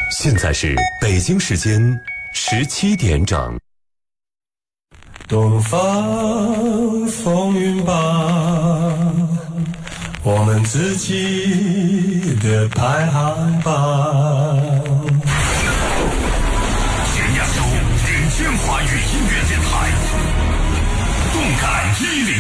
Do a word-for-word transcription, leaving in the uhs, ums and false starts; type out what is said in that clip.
现在是北京时间十七点整。 东方风云榜，我们自己的排行榜。 全亚洲领先华语音乐电台，动感一零。